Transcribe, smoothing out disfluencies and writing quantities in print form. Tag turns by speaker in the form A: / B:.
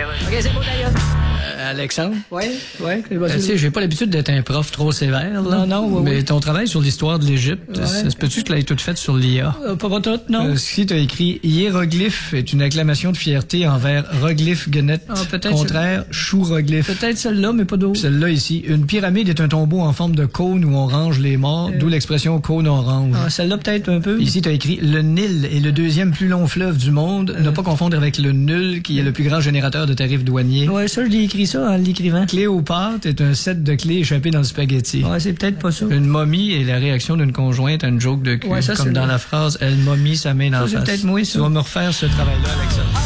A: OK, c'est bon, d'ailleurs.
B: Alexandre?
A: Oui.
B: Tu sais, j'ai pas l'habitude d'être un prof trop sévère, là.
A: Non,
B: Mais ton travail sur l'histoire de l'Égypte, ça se peut-tu que tu l'aies toute faite sur l'IA?
A: Pas tout, non.
B: Si t'as écrit hiéroglyphe est une acclamation de fierté envers roglyphe guenette.
A: Peut-être.
B: Contraire, chouroglyphe.
A: Peut-être celle-là, mais pas d'autre.
B: Celle-là ici. Une pyramide est un tombeau en forme de cône où on range les morts, d'où l'expression cône orange.
A: Celle-là, peut-être un peu.
B: Ici, t'as écrit le Nil est le deuxième plus long fleuve du monde. Ne pas confondre avec le Nul, qui est le plus grand générateur de tarifs douaniers.
A: Ouais, ça, je l'ai écrit ça en l'écrivant.
B: Cléopâtre est un set de clés échappées dans le spaghetti.
A: Ouais, c'est peut-être pas ça.
B: Une momie est la réaction d'une conjointe à une joke de cul.
A: Ouais, ça,
B: comme
A: c'est
B: dans
A: vrai.
B: la phrase « Elle momie sa main dans la
A: Ça, c'est
B: face ».
A: peut-être moi, ça.
B: Tu vas me refaire ce travail-là avec ça.